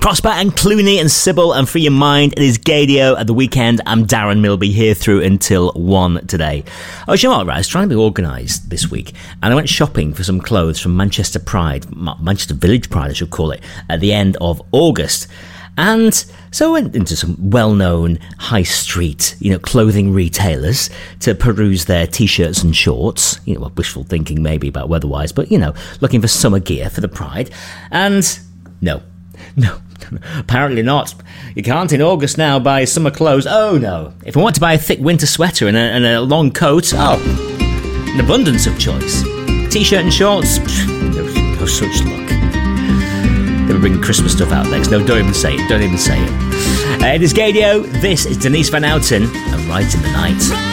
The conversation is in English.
Prosper and Clooney and Sybil and Free Your Mind. It is Gaydio at the weekend. I'm Darren Milby here through until 1 today. Oh, you know what, right? I was trying to be organised this week and I went shopping for some clothes from Manchester Village Pride I should call it, at the end of August. And so I went into some well-known high street, clothing retailers to peruse their t-shirts and shorts. Wishful thinking maybe about weather-wise, but, looking for summer gear for the Pride. And no, apparently not. You can't in August now buy summer clothes. Oh no. If I want to buy a thick winter sweater and a long coat, an abundance of choice. T-shirt and shorts, no such luck. They were bringing Christmas stuff out next. No, don't even say it. It is Gaydio. This is Denise Van Outen and Right in the Night.